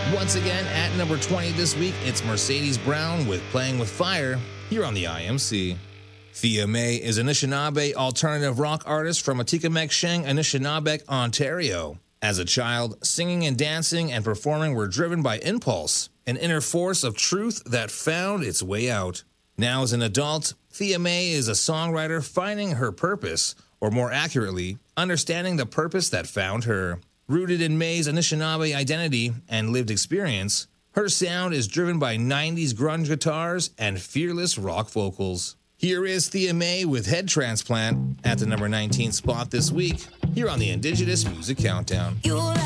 Once again, at number 20 this week, it's Mercedes Brown with Playing with Fire here on the IMC. Thea May is an Anishinaabe alternative rock artist from Atikameksheng, Anishinaabe, Ontario. As a child, singing and dancing and performing were driven by impulse, an inner force of truth that found its way out. Now as an adult, Thea May is a songwriter finding her purpose, or more accurately, understanding the purpose that found her. Rooted in May's Anishinaabe identity and lived experience, her sound is driven by 90s grunge guitars and fearless rock vocals. Here is Thea May with Head Transplant at the number 19 spot this week, here on the Indigenous Music Countdown.